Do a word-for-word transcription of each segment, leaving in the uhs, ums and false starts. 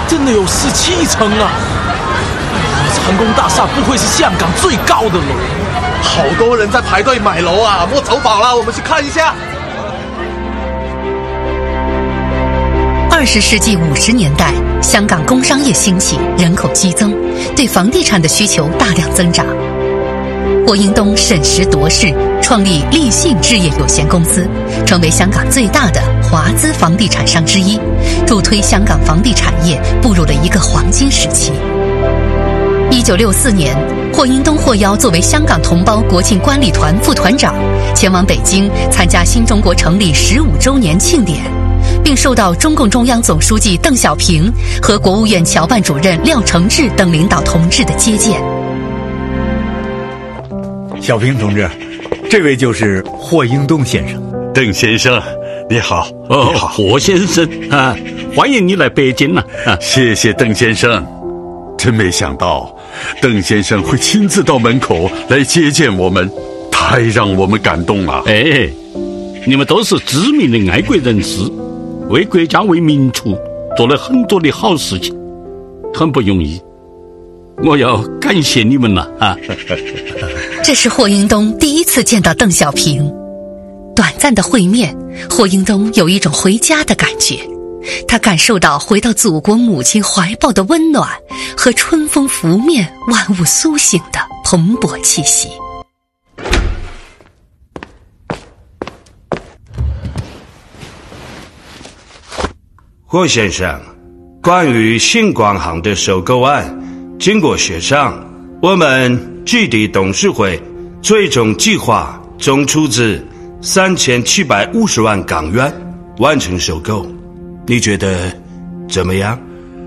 真的有十七层啊！成功大厦不愧是香港最高的楼，好多人在排队买楼啊！莫走跑了，我们去看一下。 二十世纪五十年代，香港工商业兴起，人口激增，对房地产的需求大量增长。霍英东审时度势，创立立信置业有限公司，成为香港最大的华资房地产商之一，助推香港房地产业步入了一个黄金时期。一九六四年，霍英东获邀作为香港同胞国庆观礼团副团长，前往北京参加新中国成立十五周年庆典，并受到中共中央总书记邓小平和国务院侨办主任廖承志等领导同志的接见。 小平同志，这位就是霍英东先生。 邓先生，你好。 哦， 你好， 霍先生啊，欢迎你来北京呢、啊。啊， 谢谢邓先生。真没想到，邓先生会亲自到门口来接见我们，太让我们感动了。 哎，你们都是知名的爱国人士，为国家为民族做了很多的好事情，很不容易。我要感谢你们了啊！ 这是霍英东第一次见到邓小平，短暂的会面，霍英东有一种回家的感觉。他感受到回到祖国母亲怀抱的温暖和春风拂面、万物苏醒的蓬勃气息。 霍先生，关于新光行的收购案，经过协商，我们基地董事会最终计划总出资三千七百五十万港元完成收购，你觉得怎么样？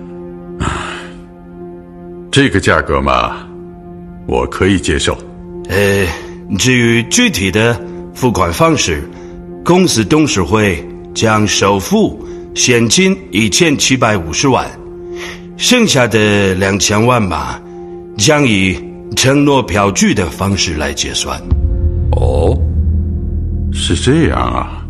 这个价格嘛，我可以接受。 呃，至于具体的付款方式，公司董事会将首付现金一千七百五十万，剩下的两千万嘛，将以承诺票据的方式来结算。 哦，是这样啊。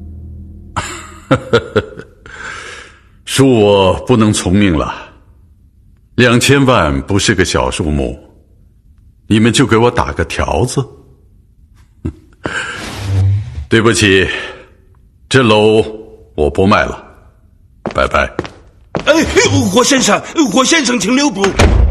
恕我不能从命了，两千万不是个小数目，你们就给我打个条子。对不起，这楼我不卖了，拜拜。 哎，霍先生，霍先生，请留步。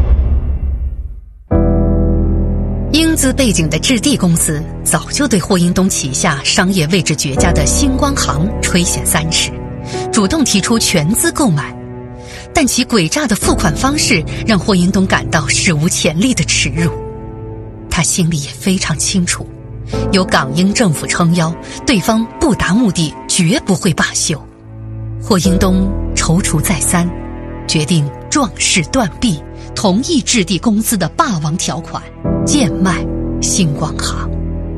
英资背景的置地公司早就对霍英东旗下商业位置绝佳的星光行垂涎三尺，主动提出全资购买，但其诡诈的付款方式让霍英东感到史无前例的耻辱。他心里也非常清楚，有港英政府撑腰，对方不达目的绝不会罢休。霍英东踌躇再三，决定壮士断臂，同意置地公司的霸王条款，贱卖星光行。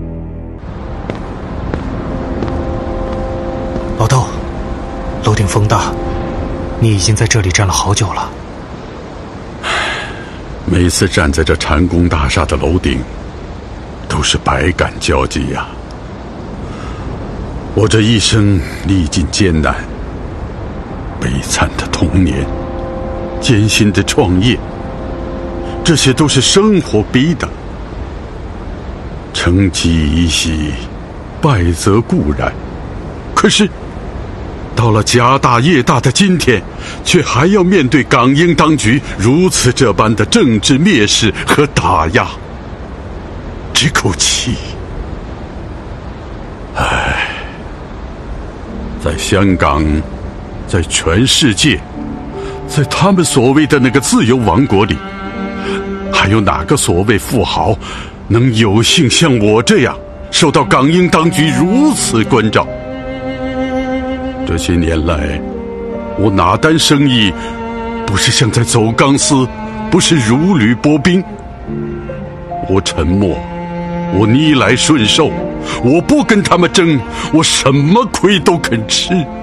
老豆，楼顶风大，你已经在这里站了好久了。 每次站在这蟾宫大厦的楼顶，都是百感交集呀、啊。我这一生历尽艰难，悲惨的童年，艰辛的创业，这些都是生活逼的。成绩已喜，败则固然。可是到了家大业大的今天，却还要面对港英当局如此这般的政治蔑视和打压。这口气，唉，在香港，在全世界，在他们所谓的那个自由王国里，还有哪个所谓富豪能有幸像我这样受到港英当局如此关照？这些年来，我哪单生意不是像在走钢丝，不是如履薄冰？我沉默，我逆来顺受，我不跟他们争，我什么亏都肯吃。